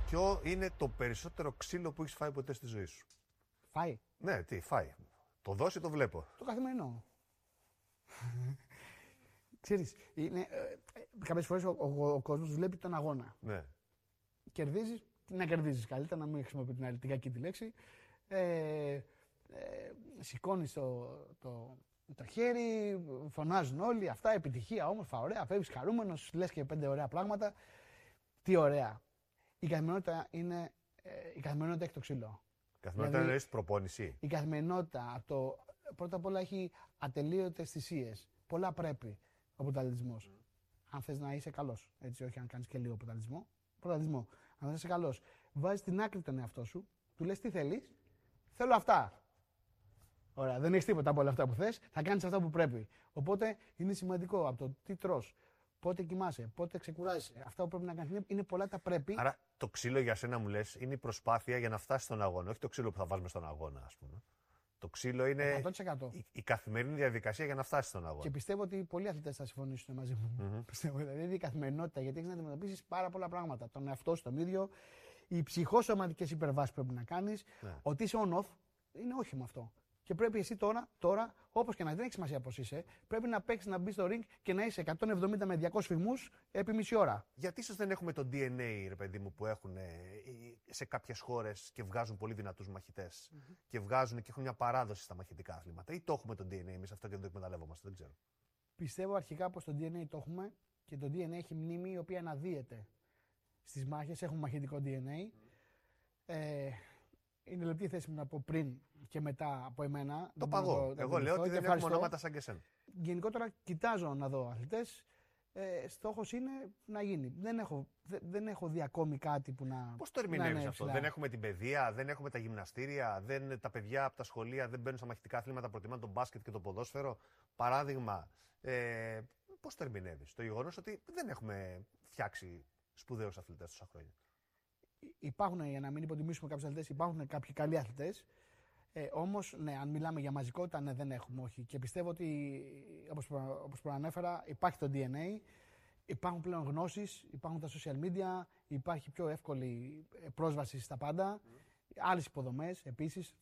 Ποιο είναι το περισσότερο ξύλο που έχεις φάει ποτέ στη ζωή σου? Φάει. Ναι, τι, φάει. Το δώσει, το βλέπω. Το καθημερινό. Ξέρεις, κάποιες φορές ο κόσμος βλέπει τον αγώνα. Ναι. Κερδίζεις, να κερδίζεις καλύτερα, να μην χρησιμοποιεί την άλλη την κακή τη λέξη. Σηκώνεις το χέρι, φωνάζουν όλοι, αυτά, επιτυχία, όμορφα, ωραία, φεύγεις χαρούμενος, λες και 5 ωραία πράγματα. Τι ωραία. Η καθημερινότητα έχει το ξύλο. Η καθημερινότητα είναι προπόνηση. Η καθημερινότητα, πρώτα απ' όλα έχει ατελείωτες θυσίες. Πολλά πρέπει ο πρωταθλητισμός. Αν θες να είσαι καλός, έτσι, όχι αν κάνεις και λίγο πρωταθλητισμό. Αν θες να είσαι καλός, βάζεις την άκρη τον εαυτό σου, του λες τι θέλεις, θέλω αυτά. Ωραία, δεν έχεις τίποτα από όλα αυτά που θες, θα κάνεις αυτά που πρέπει. Οπότε είναι σημαντικό από το τι τρως, πότε κοιμάσαι, πότε ξεκουράζεσαι. Αυτά που πρέπει να κάνεις είναι πολλά τα πρέπει. Άρα το ξύλο για σένα μου λες είναι η προσπάθεια για να φτάσει στον αγώνα, όχι το ξύλο που θα βάζουμε στον αγώνα, ας πούμε. Το ξύλο είναι 100%. η καθημερινή διαδικασία για να φτάσει στον αγώνα. Και πιστεύω ότι πολλοί αθλητές θα συμφωνήσουν μαζί μου. Πιστεύω, δηλαδή η καθημερινότητα, γιατί έχεις να αντιμετωπίσεις πάρα πολλά πράγματα. Τον εαυτό σου τον ίδιο, οι ψυχοσωματικές υπερβάσεις πρέπει να κάνεις. Ναι. Ότι είσαι on-off είναι όχημα αυτό. Και πρέπει εσύ τώρα, όπως και να δεν έχει σημασία πώς είσαι, πρέπει να παίξεις, να μπεις στο ring και να είσαι 170 με 200 φυγμούς επί μισή ώρα. Γιατί ίσως δεν έχουμε το DNA, ρε παιδί μου, που έχουν σε κάποιες χώρες και βγάζουν πολύ δυνατούς μαχητές και βγάζουν και έχουν μια παράδοση στα μαχητικά αθλήματα. Ή το έχουμε το DNA εμείς αυτό και δεν το εκμεταλλεύομαστε, δεν ξέρω. Πιστεύω αρχικά πως το DNA το έχουμε και το DNA έχει μνήμη η οποία αναδύεται στις μάχες. Έχουμε μαχητικό DNA. Είναι λεπτή θέση μου να πω πριν και μετά από εμένα. Το παγώ. Εγώ λέω ότι δεν έχουμε ονόματα σαν και εσένα. Γενικότερα κοιτάζω να δω αθλητές. Στόχος είναι να γίνει. Δεν έχω δει ακόμη κάτι που να. Πώς το ερμηνεύεις αυτό? Δεν έχουμε την παιδεία, δεν έχουμε τα γυμναστήρια, τα παιδιά από τα σχολεία δεν μπαίνουν στα μαχητικά αθλήματα, προτιμάνε τον μπάσκετ και το ποδόσφαιρο. Παράδειγμα, πώς το ερμηνεύεις? Το γεγονός ότι δεν έχουμε φτιάξει σπουδαίους αθλητές τόσα χρόνια. Υπάρχουν, για να μην υποτιμήσουμε κάποιους αθλητές, υπάρχουν κάποιοι καλοί αθλητές. Όμως, ναι, αν μιλάμε για μαζικότητα, ναι, δεν έχουμε, όχι. Και πιστεύω ότι, όπως προανέφερα, υπάρχει το DNA, υπάρχουν πλέον γνώσεις, υπάρχουν τα social media, υπάρχει πιο εύκολη πρόσβαση στα πάντα. Άλλες υποδομές επίσης,